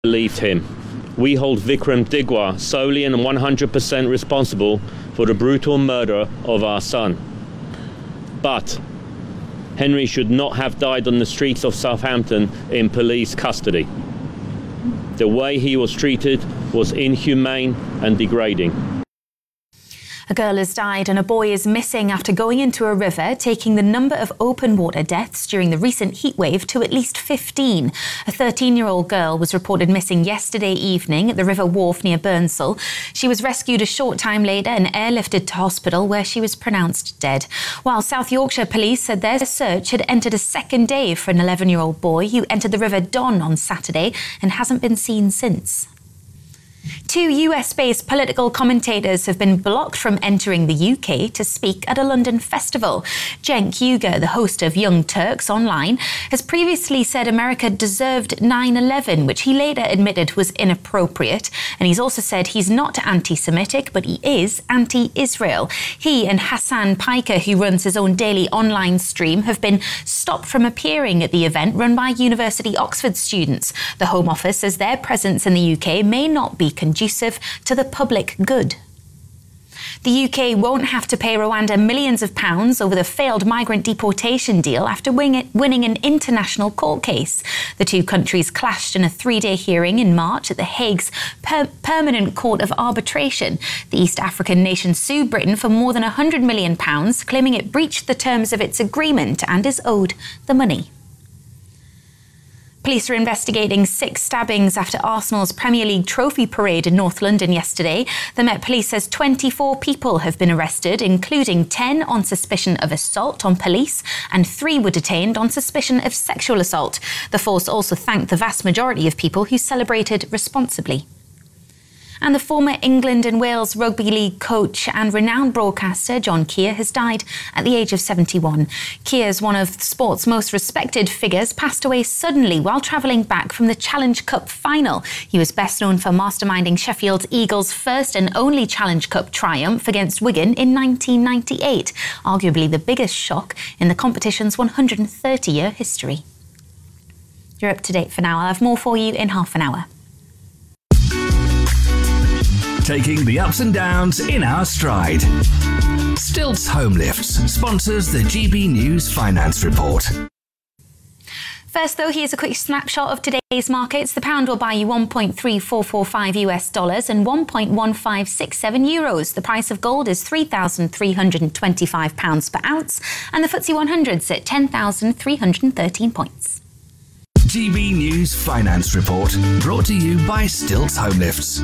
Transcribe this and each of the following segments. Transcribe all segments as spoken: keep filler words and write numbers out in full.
believed him. We hold Vikram Digwa solely and one hundred percent responsible for the brutal murder of our son. But Henry should not have died on the streets of Southampton in police custody. The way he was treated was inhumane and degrading. A girl has died and a boy is missing after going into a river, taking the number of open water deaths during the recent heatwave to at least fifteen. A thirteen-year-old girl was reported missing yesterday evening at the River Wharfe near Burnsall. She was rescued a short time later and airlifted to hospital where she was pronounced dead. While South Yorkshire Police said their search had entered a second day for an eleven-year-old boy who entered the River Don on Saturday and hasn't been seen since. Two U S-based political commentators have been blocked from entering the U K to speak at a London festival. Cenk Uygur, the host of Young Turks Online, has previously said America deserved nine eleven, which he later admitted was inappropriate. And he's also said he's not anti-Semitic, but he is anti-Israel. He and Hassan Piker, who runs his own daily online stream, have been stopped from appearing at the event run by University Oxford students. The Home Office says their presence in the U K may not be conducive to the public good. The U K won't have to pay Rwanda millions of pounds over the failed migrant deportation deal after winning an international court case. The two countries clashed in a three-day hearing in March at The Hague's per- Permanent Court of Arbitration. The East African nation sued Britain for more than one hundred million pounds, claiming it breached the terms of its agreement and is owed the money. Police are investigating six stabbings after Arsenal's Premier League trophy parade in North London yesterday. The Met Police says twenty-four people have been arrested, including ten on suspicion of assault on police, and three were detained on suspicion of sexual assault. The force also thanked the vast majority of people who celebrated responsibly. And the former England and Wales Rugby League coach and renowned broadcaster John Keir has died at the age of seventy-one. Keir is one of sport's most respected figures, passed away suddenly while travelling back from the Challenge Cup final. He was best known for masterminding Sheffield Eagles' first and only Challenge Cup triumph against Wigan in nineteen ninety-eight, arguably the biggest shock in the competition's one hundred thirty-year history. You're up to date for now. I'll have more for you in half an hour. Taking the ups and downs in our stride. Stilts Home Lifts sponsors the G B News Finance Report. First, though, here's a quick snapshot of today's markets. The pound will buy you one point three four four five U S dollars and one point one five six seven euros. The price of gold is three thousand three hundred twenty-five pounds per ounce, and the F T S E one hundred's at ten thousand three hundred thirteen points. G B News Finance Report, brought to you by Stilts Home Lifts.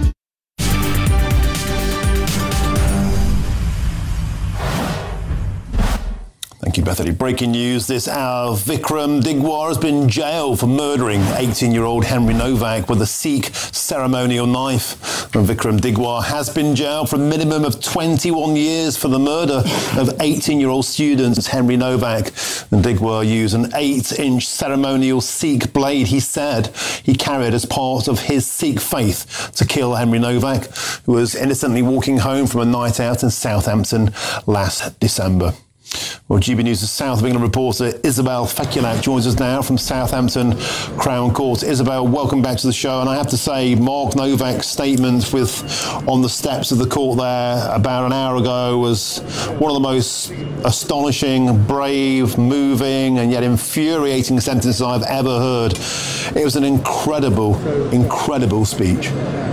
Thank you, Bethany. Breaking news this hour. Vikram Digwa has been jailed for murdering eighteen-year-old Henry Novak with a Sikh ceremonial knife. And Vikram Digwa has been jailed for a minimum of twenty-one years for the murder of eighteen-year-old student Henry Novak. And Digwa used an eight-inch ceremonial Sikh blade, he said, he carried as part of his Sikh faith to kill Henry Novak, who was innocently walking home from a night out in Southampton last December. Well, G B News' South of England reporter Isabel Fekulak joins us now from Southampton Crown Court. Isabel, welcome back to the show. And I have to say, Mark Novak's statement with on the steps of the court there about an hour ago was one of the most astonishing, brave, moving, and yet infuriating sentences I've ever heard. It was an incredible, incredible speech.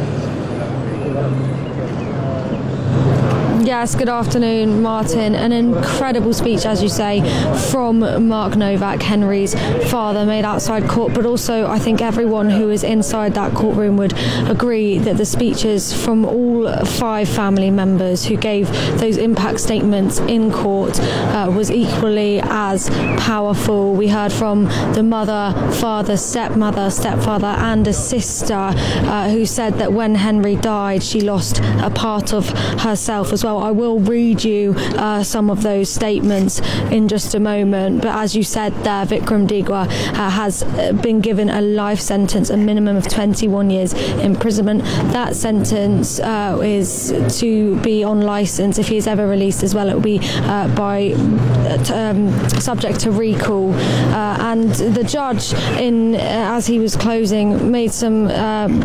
Yes, good afternoon, Martin. An incredible speech, as you say, from Mark Novak, Henry's father, made outside court, but also I think everyone who is inside that courtroom would agree that the speeches from all five family members who gave those impact statements in court uh, was equally as powerful. We heard from the mother, father, stepmother, stepfather and a sister uh, who said that when Henry died, she lost a part of herself as well. well. I will read you uh, some of those statements in just a moment. But as you said there, Vikram Digwa uh, has been given a life sentence, a minimum of twenty-one years imprisonment. That sentence uh, is to be on licence. If he is ever released as well, it will be uh, by um, subject to recall. Uh, and the judge, in uh, as he was closing, made some uh,